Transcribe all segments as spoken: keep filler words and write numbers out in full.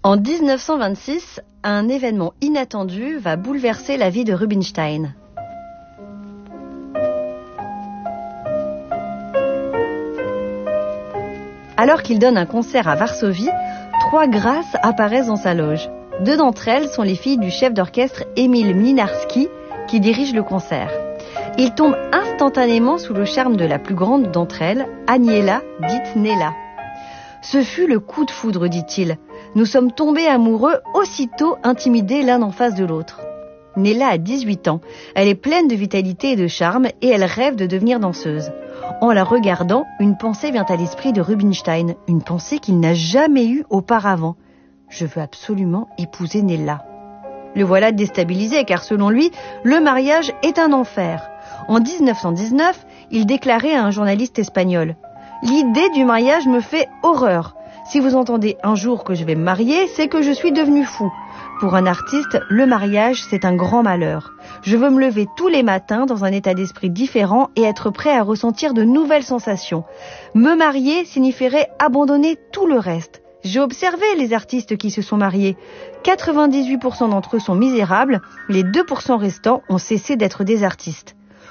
En mille neuf cent vingt-six, un événement inattendu va bouleverser la vie de Rubinstein. Alors qu'il donne un concert à Varsovie, trois grâces apparaissent dans sa loge. Deux d'entre elles sont les filles du chef d'orchestre Emil Mlynarski, qui dirige le concert. Il tombe instantanément sous le charme de la plus grande d'entre elles, Aniela, dite Nella. Ce fut le coup de foudre, dit-il. Nous sommes tombés amoureux aussitôt intimidés l'un en face de l'autre. Nella a dix-huit ans. Elle est pleine de vitalité et de charme et elle rêve de devenir danseuse. En la regardant, une pensée vient à l'esprit de Rubinstein, une pensée qu'il n'a jamais eue auparavant. Je veux absolument épouser Nella. Le voilà déstabilisé car selon lui, le mariage est un enfer. En mille neuf cent dix-neuf, il déclarait à un journaliste espagnol « L'idée du mariage me fait horreur. Si vous entendez un jour que je vais me marier, c'est que je suis devenu fou. Pour un artiste, le mariage, c'est un grand malheur. Je veux me lever tous les matins dans un état d'esprit différent et être prêt à ressentir de nouvelles sensations. Me marier signifierait abandonner tout le reste. J'ai observé les artistes qui se sont mariés. quatre-vingt-dix-huit pour cent d'entre eux sont misérables, les deux pour cent restants ont cessé d'être des artistes. »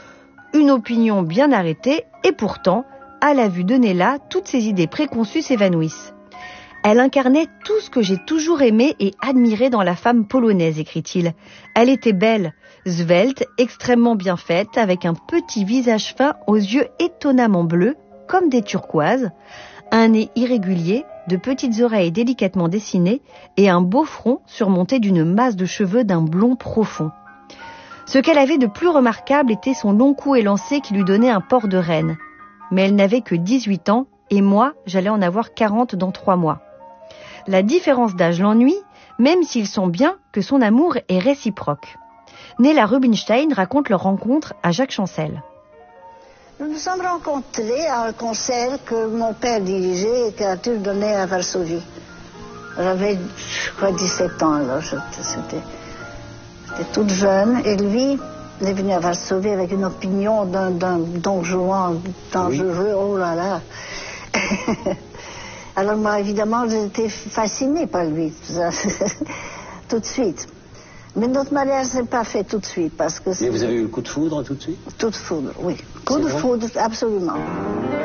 Une opinion bien arrêtée et pourtant, à la vue de Nella, toutes ces idées préconçues s'évanouissent. Elle incarnait tout ce que j'ai toujours aimé et admiré dans la femme polonaise, écrit-il. Elle était belle, svelte, extrêmement bien faite, avec un petit visage fin aux yeux étonnamment bleus, comme des turquoises, un nez irrégulier, de petites oreilles délicatement dessinées et un beau front surmonté d'une masse de cheveux d'un blond profond. Ce qu'elle avait de plus remarquable était son long cou élancé qui lui donnait un port de reine. Mais elle n'avait que dix-huit ans et moi, j'allais en avoir quarante dans trois mois. La différence d'âge l'ennuie, même s'ils sont bien que son amour est réciproque. Nella Rubinstein raconte leur rencontre à Jacques Chancel. Nous nous sommes rencontrés à un concert que mon père dirigeait et que Arthur donnait à Varsovie. J'avais, je crois, dix-sept ans alors, c'était, j'étais toute jeune et lui, il est venu à Varsovie avec une opinion d'un, d'un Don Juan dangereux, oui. Oh là là. Alors moi, évidemment, j'étais fascinée par lui, tout de suite. Mais notre mariage s'est pas fait tout de suite parce que... Mais vous avez eu le coup de foudre tout de suite? Coup de foudre, oui. Coup de foudre, absolument.